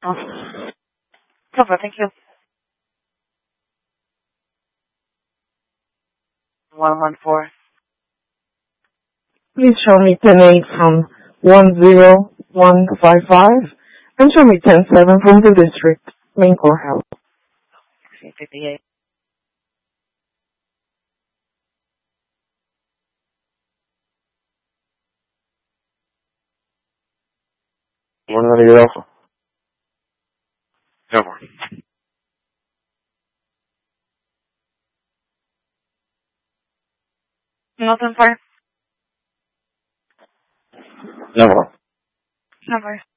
Oh. Cover, thank you. 114. Please show me 10-8 from 10155 and show me 10-7 from the district main courthouse. 58. Morning, Renegade Alpha. Cover. Nothing for Never. Cover.